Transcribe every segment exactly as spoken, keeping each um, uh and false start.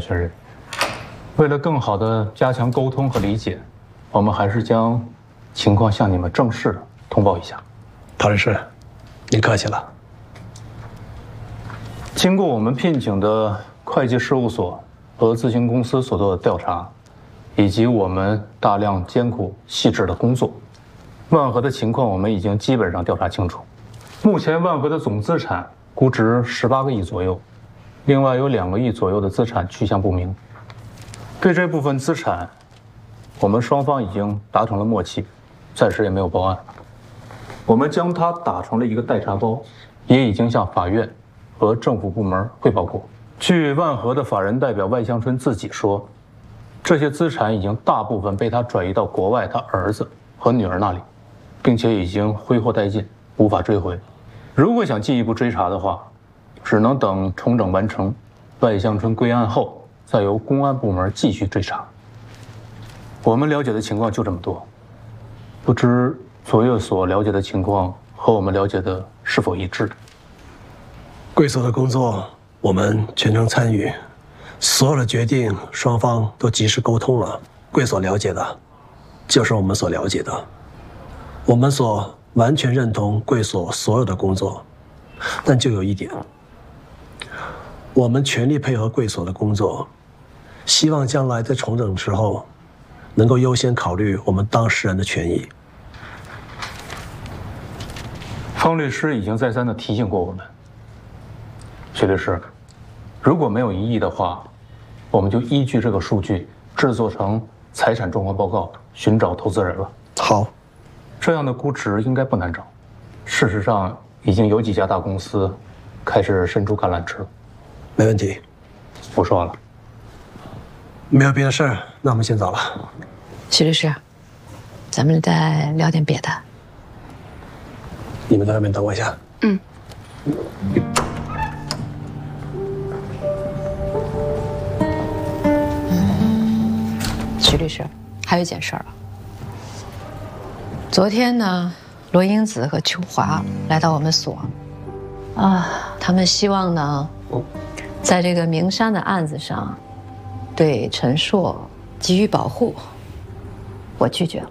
权人。为了更好的加强沟通和理解，我们还是将情况向你们正式的通报一下。 陶律师，您客气了。 经过我们聘请的会计事务所和咨询公司所做的调查，以及我们大量艰苦细致的工作，万和的情况我们已经基本上调查清楚。目前万和的总资产估值十八个亿左右，另外有两个亿左右的资产去向不明。对这部分资产，我们双方已经达成了默契，暂时也没有报案。我们将它打成了一个待查包，也已经向法院和政府部门汇报过。据万和的法人代表外向春自己说，这些资产已经大部分被他转移到国外他儿子和女儿那里，并且已经挥霍殆尽，无法追回。如果想进一步追查的话，只能等重整完成，外向春归案后，再由公安部门继续追查。我们了解的情况就这么多，不知左右所了解的情况和我们了解的是否一致？ 贵所的工作我们全程参与，所有的决定双方都及时沟通了。贵所了解的，就是我们所了解的，我们所完全认同贵所所有的工作，但就有一点，我们全力配合贵所的工作，希望将来在重整之后，能够优先考虑我们当事人的权益。 方律师已经再三的提醒过我们，徐律师，如果没有异议的话，我们就依据这个数据制作成财产状况报告，寻找投资人了。 好， 这样的估值应该不难找。事实上，已经有几家大公司开始伸出橄榄枝了。 没问题， 不说了。 没有别的事儿，那我们先走了。 徐律师，咱们再聊点别的。 你们在外面等我一下。 嗯。徐律师，还有一件事儿啊。昨天呢，罗英子和秋华来到我们所，啊，他们希望呢，在这个明山的案子上，对陈硕给予保护。我拒绝了，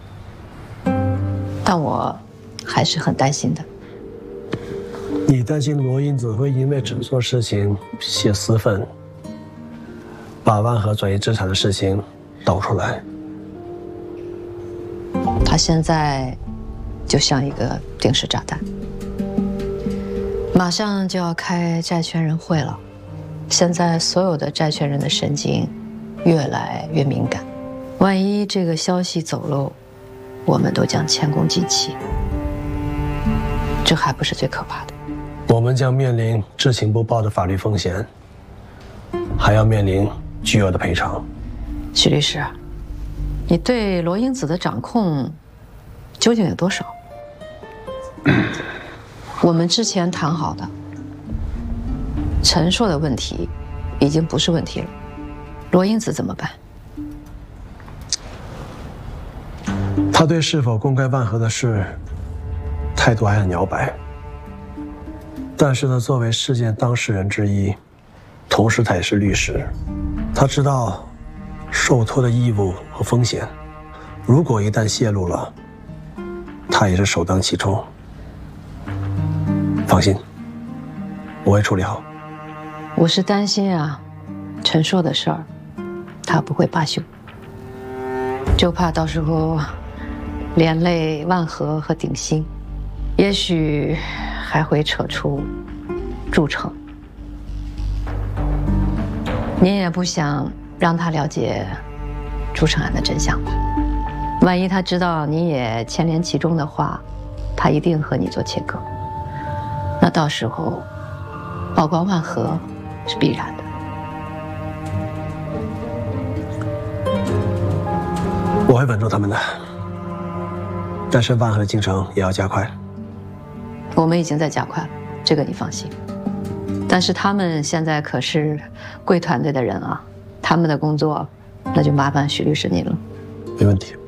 但我还是很担心的。 你担心罗英子会因为陈硕事情泄私愤，把万和转移资产的事情抖出来。 他现在就像一个定时炸弹，马上就要开债权人会了。现在所有的债权人的神经越来越敏感，万一这个消息走漏，我们都将前功尽弃。这还不是最可怕的， 我们将面临知情不报的法律风险，还要面临巨额的赔偿。 徐律师，你对罗英子的掌控究竟有多少？我们之前谈好的陈硕的问题已经不是问题了，罗英子怎么办？ 他对是否公开万和的事态度还很摇摆，但是呢，作为事件当事人之一，同时他也是律师，他知道受托的义务和风险，如果一旦泄露了，他也是首当其冲。放心，我会处理好。 我是担心啊，陈硕的事儿，他不会罢休，就怕到时候连累万和和鼎新，也许还会扯出筑城。您也不想让他了解筑城案的真相吧？万一他知道你也牵连其中的话，他一定和你做切割。那到时候曝光万和是必然的。 我会稳住他们的，但是万和的进程也要加快。 我们已经在加快了，这个你放心。但是他们现在可是贵团队的人啊，他们的工作那就麻烦徐律师您了。 没问题。